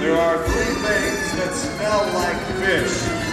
There are three things that smell like fish.